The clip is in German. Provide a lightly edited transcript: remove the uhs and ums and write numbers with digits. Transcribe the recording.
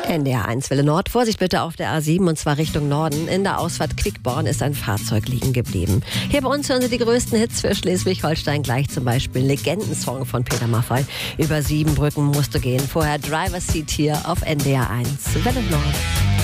NDR 1 Welle Nord. Vorsicht bitte auf der A7 und zwar Richtung Norden. In der Ausfahrt Quickborn ist ein Fahrzeug liegen geblieben. Hier bei uns hören Sie die größten Hits für Schleswig-Holstein gleich, zum Beispiel Legendensong von Peter Maffay. Über 7 Brücken musst du gehen. Vorher Driver's Seat hier auf NDR 1 Welle Nord.